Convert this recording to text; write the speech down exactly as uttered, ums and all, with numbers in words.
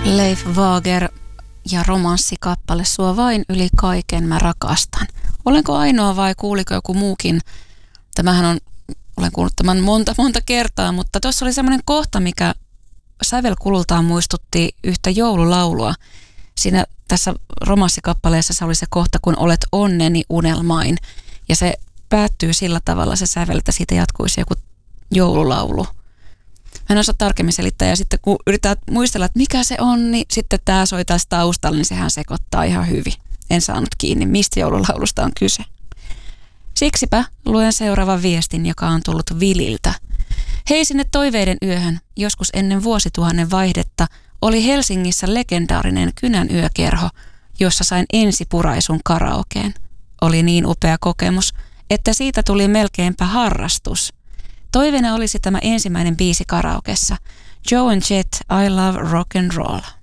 Leif Wager ja romanssikappale Sua vain yli kaiken mä rakastan. Olenko ainoa vai kuuliko joku muukin? Tämähän on, olen kuullut tämän monta monta kertaa, mutta tuossa oli semmoinen kohta, mikä sävelkulultaan muistutti yhtä joululaulua. Siinä tässä romanssikappaleessa se oli se kohta, kun olet onneni unelmain. Ja se päättyy sillä tavalla se sävel, että siitä jatkuisi joku joululaulu. Mä en osaa tarkemmin selittää, ja sitten kun yritetään muistella, että mikä se on, niin sitten tämä soi taas taustalla, niin sehän sekoittaa ihan hyvin. En saanut kiinni, mistä joululaulusta on kyse. Siksipä luen seuraavan viestin, joka on tullut Vililtä. Hei sinne toiveiden yöhön, joskus ennen vuosituhannen vaihdetta oli Helsingissä legendaarinen Kynän yökerho, jossa sain ensipuraisun karaokeen. Oli niin upea kokemus, että siitä tuli melkeinpä harrastus. Toiveena olisi tämä ensimmäinen biisi karaokessa. Joe and Jet, I Love Rock and Roll.